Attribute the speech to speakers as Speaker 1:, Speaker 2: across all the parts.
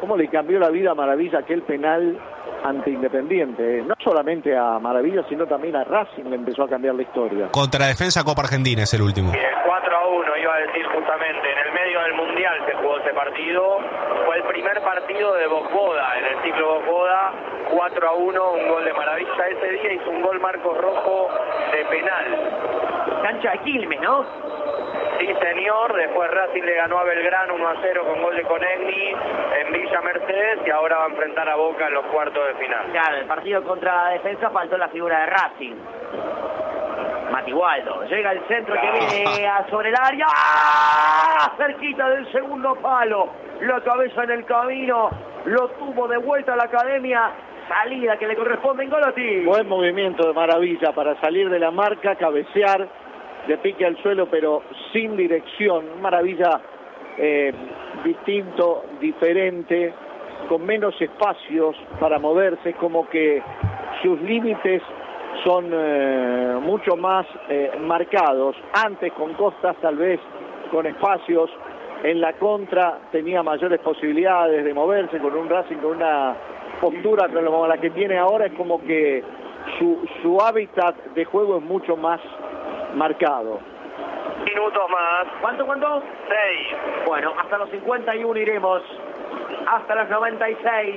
Speaker 1: cómo le cambió la vida a Maravilla aquel penal ante Independiente. No solamente a Maravilla, sino también a Racing le empezó a cambiar la historia.
Speaker 2: Contra Defensa Copa Argentina es el último.
Speaker 3: Y el 4-1, iba a decir justamente, en el medio del Mundial se jugó ese partido. Fue el primer partido de Bojoda, en el ciclo Bojoda, 4-1, un gol de Maravilla. Ese día hizo un gol Marcos Rojo de penal.
Speaker 4: Cancha de Quilmes, ¿no?
Speaker 3: Sí, señor. Después Racing le ganó a Belgrano 1-0 con gol de Conegni en Villa Mercedes y ahora va a enfrentar a Boca en los cuartos de final.
Speaker 4: Claro, el partido contra Defensa faltó la figura de Racing. Matigualdo, llega el centro que viene sobre el área, ¡ah! Cerquita del segundo palo, la cabeza en el camino, lo tuvo de vuelta a la academia, salida que le corresponde en Golotti.
Speaker 1: Buen movimiento de Maravilla para salir de la marca, cabecear, de pique al suelo, pero sin dirección. Maravilla distinto, diferente, con menos espacios para moverse, como que sus límites son mucho más marcados. Antes con Costas tal vez con espacios, en la contra tenía mayores posibilidades de moverse, con un Racing con una postura como la que tiene ahora, es como que su hábitat de juego es mucho más marcado.
Speaker 3: Minutos más.
Speaker 4: ¿Cuánto?
Speaker 3: 6.
Speaker 4: Bueno, hasta los 51 iremos, hasta los 96.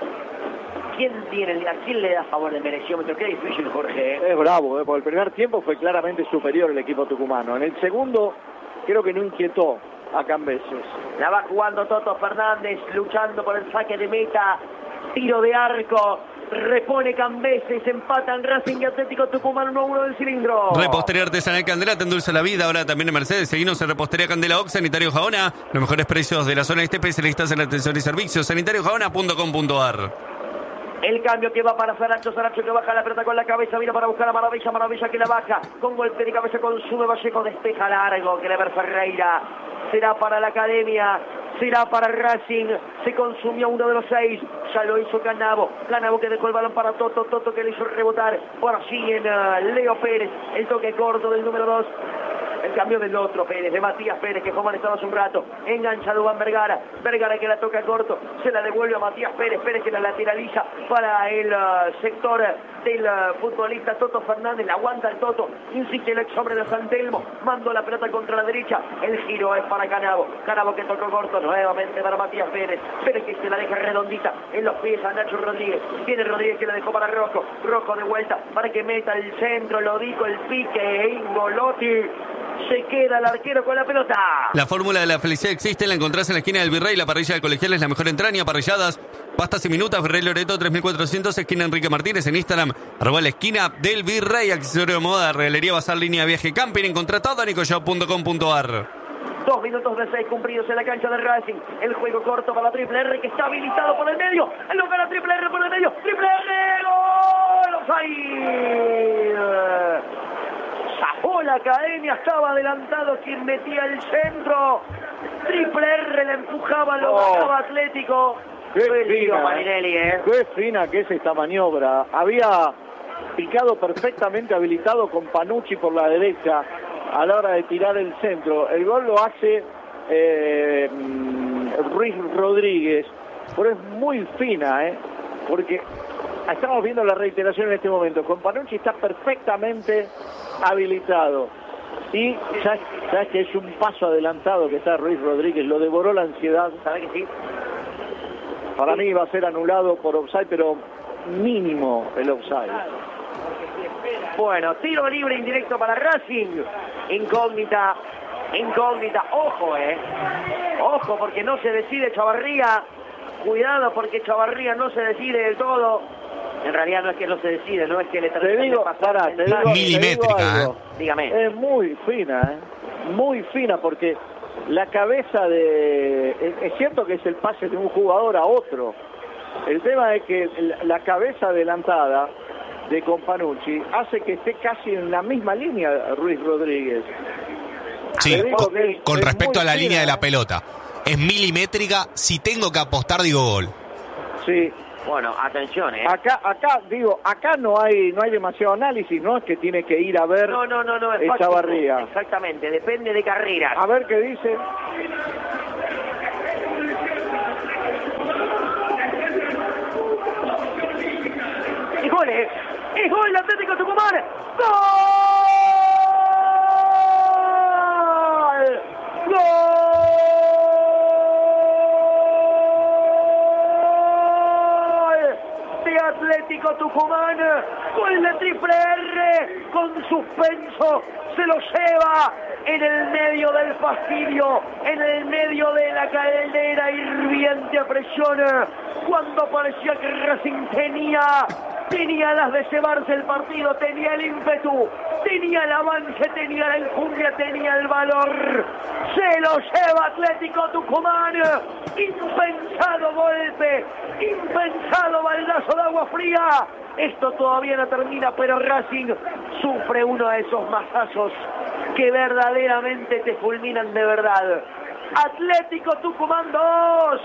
Speaker 4: ¿A quién le da favor de mereciómetro? Qué difícil, Jorge.
Speaker 1: Es bravo, porque el primer tiempo fue claramente superior el equipo tucumano. En el segundo creo que no inquietó a Cambeses.
Speaker 4: La va jugando Toto Fernández, luchando por el saque de meta, tiro de arco, repone Cambeses, empatan Racing y Atlético Tucumán 1-1 del cilindro.
Speaker 5: Repostería Artesanal Candela te endulza la vida, ahora también en Mercedes. Seguimos en Repostería Candela Ox, Sanitario Jaona, los mejores precios de la zona este, especialistas en atención y servicios, sanitariojaona.com.ar.
Speaker 4: El cambio que va para Saracho que baja la pelota con la cabeza, vino para buscar a Maravilla que la baja, con golpe de cabeza consume Vallejo, despeja largo, que le ver Ferreira, será para la academia, será para Racing, se consumió uno de los 6, ya lo hizo Canavo que dejó el balón para Toto que le hizo rebotar, por allí en Leo Pérez, el toque corto del número 2. El cambio del otro Pérez, de Matías Pérez, que fue amonestado hace un rato. Engancha a Dubán Vergara que la toca corto. Se la devuelve a Matías Pérez que la lateraliza para el sector del futbolista Toto Fernández. La aguanta el Toto. Insiste el ex hombre de San Telmo. Mandó la pelota contra la derecha. El giro es para Canavo que tocó corto nuevamente para Matías Pérez. Pérez que se la deja redondita en los pies a Nacho Rodríguez. Viene Rodríguez que la dejó para Rojo de vuelta para que meta el centro. Lo dijo el pique. Ingolotti. Se queda el arquero con la pelota.
Speaker 5: La fórmula de la felicidad existe, la encontrás en la esquina del Virrey. La parrilla del Colegial es la mejor entraña, parrilladas, pastas y minutas. Virrey Loreto 3400, esquina Enrique Martínez. En Instagram, @ la esquina del Virrey. Accesorio de moda, regalería, bazar, línea, viaje, camping. Encontrá todo en nicoshop.com.ar.
Speaker 4: 2 minutos de 6 cumplidos en la cancha de Racing. El juego corto para Triple R que está habilitado por el medio. El lugar a Triple R por el medio. Triple R, gol. Ahí. Zafó la academia, estaba adelantado quien metía el centro. Triple R le empujaba, lo ganaba Atlético.
Speaker 1: Qué fina,
Speaker 4: Marinelli,
Speaker 1: qué fina que es esta maniobra. Había picado perfectamente habilitado con Panucci por la derecha a la hora de tirar el centro. El gol lo hace Ruiz Rodríguez, pero es muy fina, porque estamos viendo la reiteración en este momento. Con Panucci está perfectamente habilitado. Y sabes que es un paso adelantado que está Ruiz Rodríguez, lo devoró la ansiedad.
Speaker 4: ¿Sabes que sí?
Speaker 1: Para mí va a ser anulado por offside, pero mínimo el offside.
Speaker 4: Bueno, tiro libre indirecto para Racing. Incógnita. Ojo, porque no se decide Chavarría. Cuidado, porque Chavarría no se decide del todo. En realidad no es que no se decide, no es que le
Speaker 1: te digo,
Speaker 2: milimétrica,
Speaker 4: dígame.
Speaker 1: Es muy fina, porque la cabeza de... Es cierto que es el pase de un jugador a otro. El tema es que la cabeza adelantada de Companucci hace que esté casi en la misma línea Ruiz Rodríguez.
Speaker 2: Sí, con respecto a la línea de la pelota. Es milimétrica, si tengo que apostar digo gol.
Speaker 1: Sí.
Speaker 4: Bueno, atención,
Speaker 1: Acá no hay demasiado análisis, no es que tiene que ir a ver
Speaker 4: es
Speaker 1: Chavarría.
Speaker 4: Exactamente, depende de carreras.
Speaker 1: A ver qué dice.
Speaker 4: el Atlético Tucumán. ¡Gol! De Atlético Tucumán, gol de Triple R, con suspenso, se lo lleva en el medio del fastidio, en el medio de la caldera hirviente a presión, cuando parecía que Racing tenía las de llevarse el partido, tenía el ímpetu, tenía el avance, tenía la enjundia, tenía el valor. Se lo lleva Atlético Tucumán. Impensado golpe, impensado baldazo de agua fría. Esto todavía no termina, pero Racing sufre uno de esos mazazos que verdaderamente te fulminan de verdad. Atlético Tucumán 2,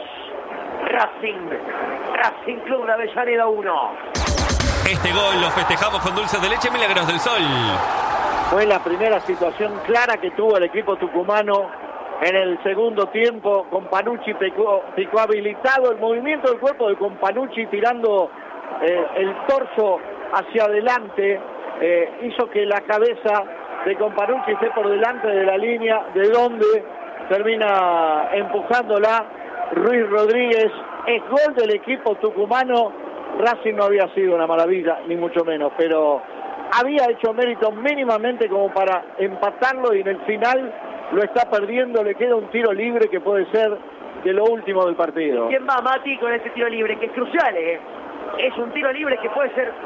Speaker 4: Racing Club de Avellaneda 1.
Speaker 5: Este gol lo festejamos con dulces de leche Milagros del Sol.
Speaker 1: Fue la primera situación clara que tuvo el equipo tucumano en el segundo tiempo. Companucci picó habilitado. El movimiento del cuerpo de Companucci tirando el torso hacia adelante hizo que la cabeza de Companucci esté por delante de la línea, de donde termina empujándola Ruiz Rodríguez. Es gol del equipo tucumano. Racing no había sido una maravilla, ni mucho menos, pero había hecho mérito mínimamente como para empatarlo, y en el final lo está perdiendo. Le queda un tiro libre que puede ser de lo último del partido.
Speaker 4: ¿Quién va, Mati, con ese tiro libre? Que es crucial, Es un tiro libre que puede ser...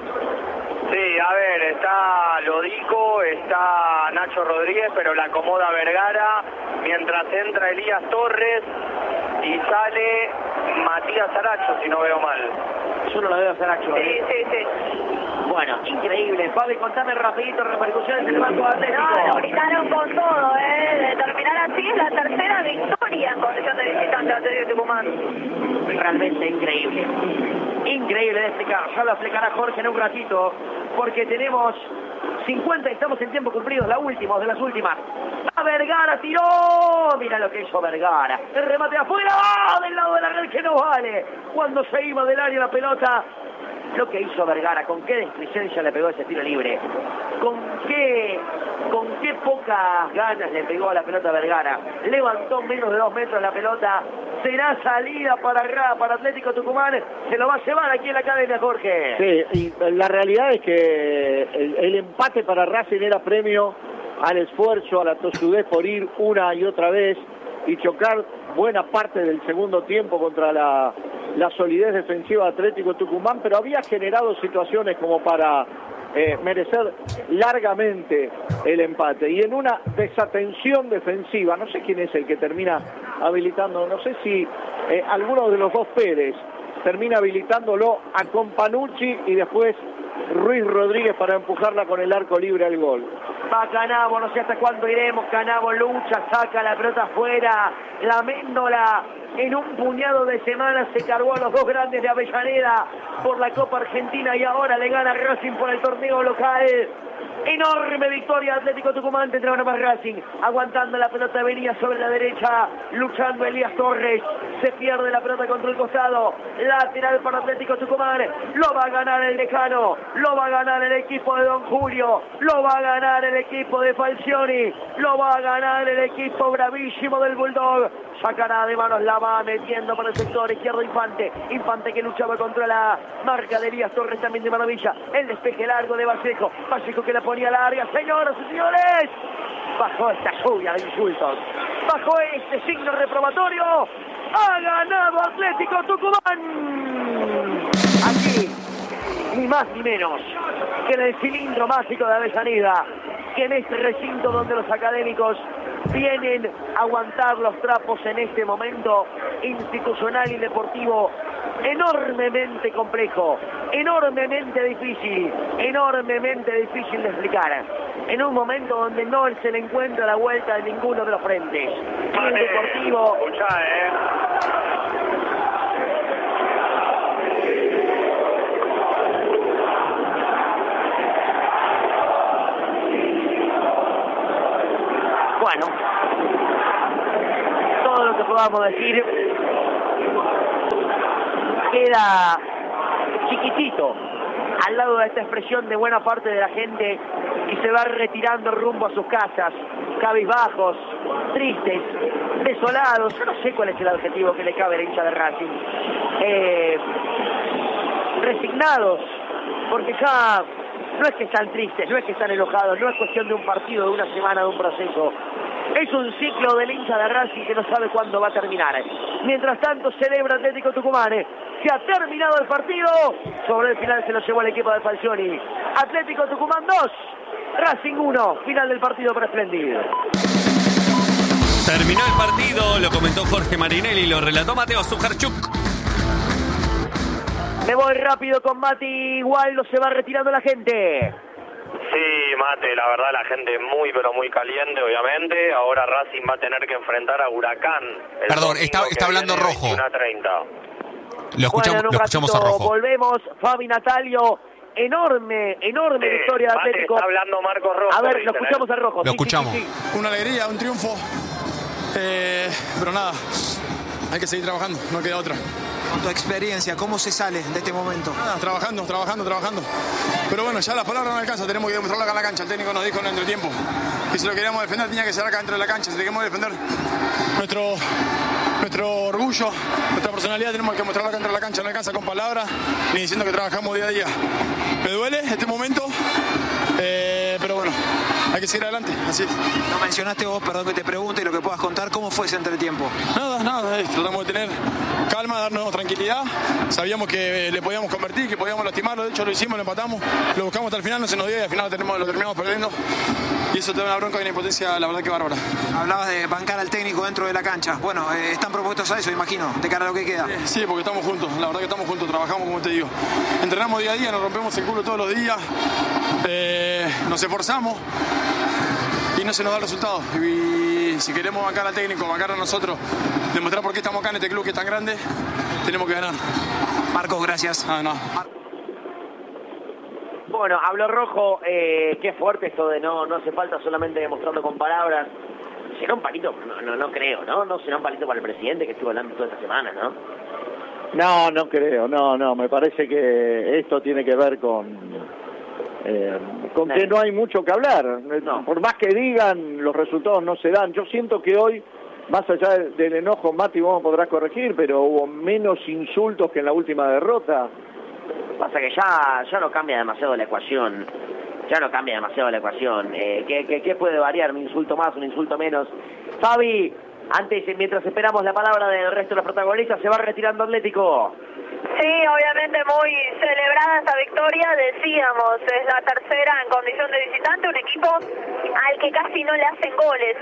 Speaker 3: Sí, a ver, está Lodico, está Nacho Rodríguez, pero la acomoda Vergara, mientras entra Elías Torres y sale Matías Aracho, si no veo mal.
Speaker 4: Yo no la veo a Saracho.
Speaker 3: Sí.
Speaker 4: Bueno, increíble. Fabi, contame rapidito repercusiones en el Banco Atlético.
Speaker 6: No, lo gritaron con todo, De terminar así es la tercera victoria en condición de visitante Atlético Tucumán.
Speaker 4: Realmente increíble. Increíble de explicar. Ya lo explicará Jorge en un ratito, porque tenemos 50 y estamos en tiempo cumplido, la última de las últimas. ¡A Vergara tiró! Mira lo que hizo Vergara. El remate afuera, del lado de la red, que no vale. Cuando se iba del área la pelota, lo que hizo Vergara, con qué displicencia le pegó ese tiro libre, con qué pocas ganas le pegó a la pelota Vergara. Levantó menos de 2 metros la pelota. Será salida para Atlético Tucumán. Se lo va a llevar aquí en la cadena, Jorge.
Speaker 1: Sí, y la realidad es que el empate para Racing era premio al esfuerzo, a la tosudez por ir una y otra vez y chocar buena parte del segundo tiempo contra la solidez defensiva de Atlético Tucumán, pero había generado situaciones como para merecer largamente el empate. Y en una desatención defensiva, no sé quién es el que termina habilitando, no sé si alguno de los dos Pérez termina habilitándolo a Companucci y después Ruiz Rodríguez para empujarla con el arco libre al gol.
Speaker 4: Va Canavo, no sé hasta cuándo iremos. Canavo lucha, saca la pelota afuera, la Méndola en un puñado de semanas se cargó a los dos grandes de Avellaneda por la Copa Argentina y ahora le gana Racing por el torneo local. Enorme victoria Atlético Tucumán, tendrá una más Racing, aguantando la pelota, venía sobre la derecha, luchando Elías Torres, se pierde la pelota contra el costado, lateral para Atlético Tucumán, lo va a ganar el Decano, lo va a ganar el equipo de Don Julio, lo va a ganar el equipo de Falcioni, lo va a ganar el equipo bravísimo del Bulldog. Sacará de manos, la va metiendo por el sector izquierdo Infante que luchaba contra la marca de Elías Torres, también de maravilla, el despeje largo de Vallejo que la ponía larga. Señoras y señores, bajo esta lluvia de insultos, bajo este signo reprobatorio, ha ganado Atlético Tucumán. Aquí, ni más ni menos que en el cilindro mágico de Avellaneda, que en este recinto donde los académicos vienen a aguantar los trapos en este momento institucional y deportivo enormemente complejo, enormemente difícil de explicar, en un momento donde no se le encuentra la vuelta de ninguno de los frentes. El deportivo... Bueno, todo lo que podamos decir queda chiquitito al lado de esta expresión de buena parte de la gente y se va retirando rumbo a sus casas, cabizbajos, tristes, desolados. Yo no sé cuál es el adjetivo que le cabe al hincha de Racing. Resignados, porque ya no es que están tristes, no es que están enojados, no es cuestión de un partido, de una semana, de un proceso. Es un ciclo del hincha de Racing que no sabe cuándo va a terminar. Mientras tanto celebra Atlético Tucumán. Se ha terminado el partido. Sobre el final se lo llevó el equipo de Falcioni. Atlético Tucumán 2, Racing 1. Final del partido para Espléndido.
Speaker 5: Terminó el partido, lo comentó Jorge Marinelli, lo relató Mateo Zucharchuk.
Speaker 4: Me voy rápido con Mati. Igual no se va retirando la gente.
Speaker 3: Sí, Mate, la verdad la gente muy pero muy caliente, obviamente. Ahora Racing va a tener que enfrentar a Huracán.
Speaker 2: Perdón, está hablando Rojo.
Speaker 3: 21:30.
Speaker 2: Lo escuchamos a Rojo.
Speaker 4: Volvemos, Fabi Natalio. Enorme victoria de
Speaker 3: Mate,
Speaker 4: Atlético.
Speaker 3: está hablando Marcos Rojo.
Speaker 4: A ver,
Speaker 3: dicen,
Speaker 4: lo escuchamos a Rojo.
Speaker 2: Lo escuchamos.
Speaker 4: Sí.
Speaker 7: Una alegría, un triunfo. Pero nada, hay que seguir trabajando, no queda otra.
Speaker 8: Con tu experiencia, ¿cómo se sale de este momento?
Speaker 7: Nada, trabajando. Pero bueno, ya las palabras no alcanzan, tenemos que demostrarlo acá en la cancha. El técnico nos dijo en el entretiempo que si lo queríamos defender tenía que ser acá dentro de la cancha. Si queríamos defender nuestro orgullo, nuestra personalidad, tenemos que mostrarlo acá dentro de la cancha. No alcanza con palabras, ni diciendo que trabajamos día a día. Me duele este momento, pero bueno, hay que seguir adelante, así es.
Speaker 8: No mencionaste vos, perdón que te pregunte, lo que puedas contar, ¿cómo fue ese entretiempo?
Speaker 7: Nada, tratamos de tener calma, darnos tranquilidad. Sabíamos que le podíamos convertir, que podíamos lastimarlo, de hecho lo hicimos, lo empatamos, lo buscamos hasta el final, no se nos dio y al final lo terminamos perdiendo. Y eso te da una bronca y una impotencia, la verdad que bárbara.
Speaker 8: Hablabas de bancar al técnico dentro de la cancha. Bueno, están propuestos a eso, imagino, de cara a lo que queda.
Speaker 7: Sí, porque estamos juntos, la verdad que estamos juntos, trabajamos como te digo. Entrenamos día a día, nos rompemos el culo todos los días, nos esforzamos y no se nos da el resultado. Y si queremos bancar al técnico, bancar a nosotros, demostrar por qué estamos acá en este club que es tan grande, tenemos que ganar.
Speaker 8: Marcos, gracias.
Speaker 7: No.
Speaker 4: Bueno, habló Rojo. Qué fuerte esto de no hace falta solamente demostrarlo con palabras. ¿Será un palito? No creo, ¿no? No será un palito para el presidente que estuvo hablando toda esta semana, ¿no?
Speaker 1: No creo, no. Me parece que esto tiene que ver con que no hay mucho que hablar.
Speaker 4: No.
Speaker 1: Por más que digan, los resultados no se dan. Yo siento que hoy, más allá del enojo, Mati, vos me podrás corregir, pero hubo menos insultos que en la última derrota.
Speaker 4: Pasa que ya no cambia demasiado la ecuación. ¿Qué puede variar? ¿Un insulto más, un insulto menos? Fabi, mientras esperamos la palabra del resto de los protagonistas, se va retirando Atlético.
Speaker 6: Sí, obviamente muy celebrada esta victoria, decíamos, es la tercera en condición de visitante, un equipo al que casi no le hacen goles.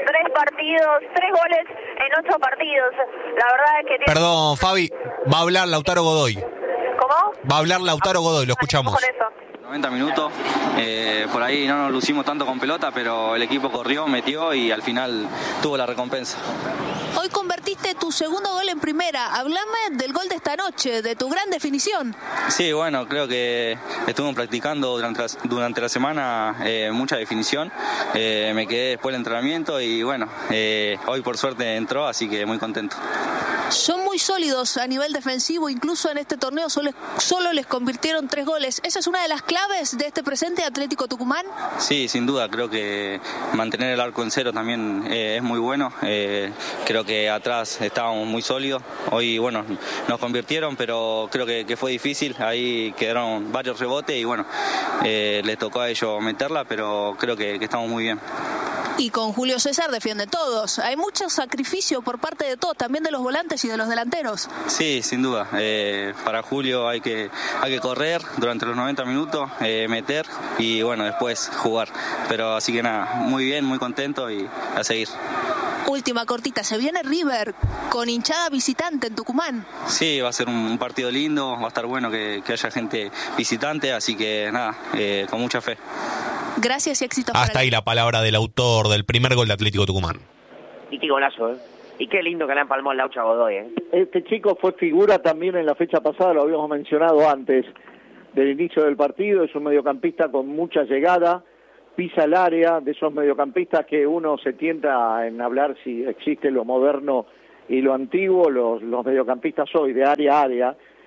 Speaker 6: 3 goles en 8 partidos. La verdad es que...
Speaker 2: Perdón, Fabi, va a hablar Lautaro Godoy.
Speaker 6: ¿Cómo?
Speaker 2: Va a hablar Lautaro Godoy, lo escuchamos.
Speaker 6: Con eso.
Speaker 9: 90 minutos, por ahí no nos lucimos tanto con pelota, pero el equipo corrió, metió y al final tuvo la recompensa.
Speaker 10: Hoy convertiste tu segundo gol en primera. Hablame del gol de esta noche, de tu gran definición.
Speaker 9: Sí, bueno, creo que estuvimos practicando durante la semana mucha definición. Me quedé después del entrenamiento y bueno, hoy por suerte entró, así que muy contento.
Speaker 10: Son muy sólidos a nivel defensivo, incluso en este torneo solo les convirtieron 3 goles. ¿Esa es una de las claves de este presente Atlético Tucumán?
Speaker 9: Sí, sin duda, creo que mantener el arco en cero también es muy bueno. Creo que atrás estábamos muy sólidos. Hoy, bueno, nos convirtieron, pero creo que fue difícil. Ahí quedaron varios rebotes y bueno, les tocó a ellos meterla, pero creo que estamos muy bien.
Speaker 10: Y con Julio César defiende todos. Hay mucho sacrificio por parte de todos, también de los volantes y de los delanteros.
Speaker 9: Sí, sin duda. Para Julio hay que correr durante los 90 minutos, meter y bueno, después jugar. Pero así que nada, muy bien, muy contento y a seguir.
Speaker 10: Última cortita, se viene River con hinchada visitante en Tucumán.
Speaker 9: Sí, va a ser un partido lindo, va a estar bueno que haya gente visitante, así que nada, con mucha fe.
Speaker 10: Gracias y éxitos.
Speaker 2: Hasta ahí la palabra del autor del primer gol de Atlético Tucumán.
Speaker 4: Y qué golazo, ¿eh? Y qué lindo que le empalmó el Laucha Godoy, ¿eh?
Speaker 1: Este chico fue figura también en la fecha pasada, lo habíamos mencionado antes del inicio del partido. Es un mediocampista con mucha llegada, pisa el área, de esos mediocampistas que uno se tienta en hablar si existe lo moderno y lo antiguo. Los mediocampistas hoy de área a área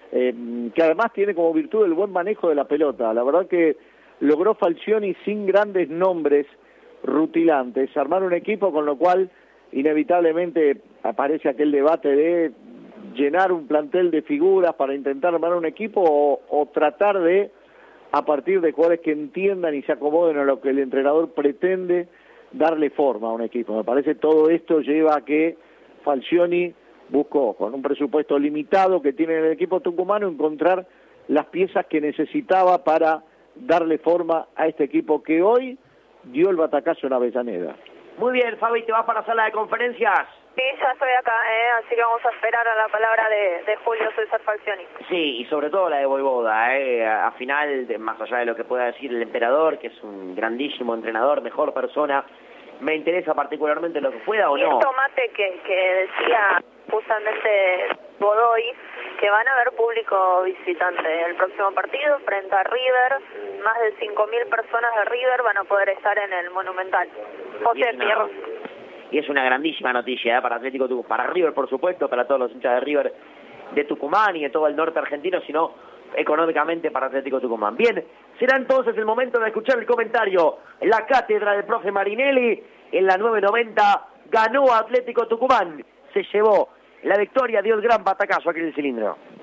Speaker 1: que además tiene como virtud el buen manejo de la pelota. La verdad que logró Falcioni sin grandes nombres rutilantes armar un equipo, con lo cual inevitablemente aparece aquel debate de llenar un plantel de figuras para intentar armar un equipo o tratar de, a partir de jugadores que entiendan y se acomoden a lo que el entrenador pretende, darle forma a un equipo. Me parece todo esto lleva a que Falcioni buscó, con un presupuesto limitado que tiene el equipo tucumano, encontrar las piezas que necesitaba para darle forma a este equipo que hoy dio el batacazo en Avellaneda.
Speaker 4: Muy bien, Fabi, ¿te vas para la sala de conferencias?
Speaker 6: Sí, ya estoy acá, así que vamos a esperar a la palabra de Julio César Falcioni.
Speaker 4: Sí, y sobre todo la de Voivoda, a final, más allá de lo que pueda decir el emperador, que es un grandísimo entrenador, mejor persona, me interesa particularmente lo que pueda o no.
Speaker 6: Y esto, Mate, que decía justamente Godoy, que van a haber público visitante. El próximo partido frente a River, más de 5.000 personas de River van a poder estar en el Monumental. José Pierro.
Speaker 4: Y es una grandísima noticia para Atlético Tucumán, para River por supuesto, para todos los hinchas de River de Tucumán y de todo el norte argentino, sino económicamente para Atlético Tucumán. Bien, será entonces el momento de escuchar el comentario. La cátedra del profe Marinelli en la 990 ganó Atlético Tucumán, se llevó la victoria, dio el gran batacazo aquí en el cilindro.